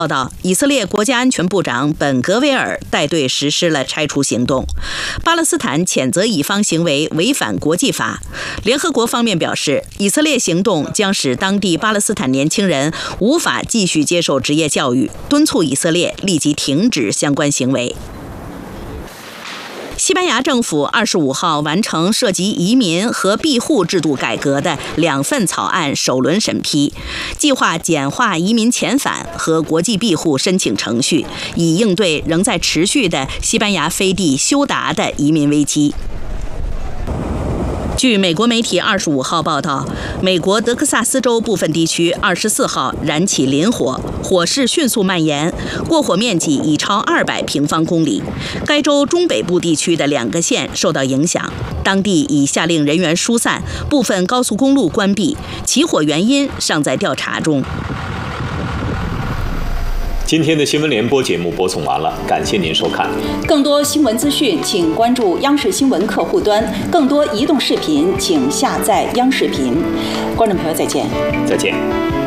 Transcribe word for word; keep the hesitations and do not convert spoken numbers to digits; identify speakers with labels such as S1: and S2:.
S1: 报道，以色列国家安全部长本·格维尔带队实施了拆除行动。巴勒斯坦谴责以方行为违反国际法。联合国方面表示，以色列行动将使当地巴勒斯坦年轻人无法继续接受职业教育，敦促以色列立即停止相关行为。西班牙政府二十五号完成涉及移民和庇护制度改革的两份草案首轮审批，计划简化移民遣返和国际庇护申请程序，以应对仍在持续的西班牙飞地休达的移民危机。据美国媒体二十五号报道，美国德克萨斯州部分地区二十四号燃起林火，火势迅速蔓延，过火面积已超二百平方公里。该州中北部地区的两个县受到影响，当地已下令人员疏散，部分高速公路关闭，起火原因尚在调查中。
S2: 今天的新闻联播节目播送完了，感谢您收看。
S3: 更多新闻资讯，请关注央视新闻客户端；更多移动视频，请下载央视频。观众朋友，再见。
S2: 再见。